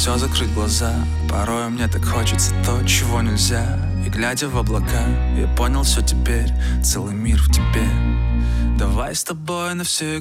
все закрыть глаза. Порой мне так хочется то, чего нельзя. И глядя в облака, я понял все теперь. Целый мир в тебе. Давай с тобой навсегда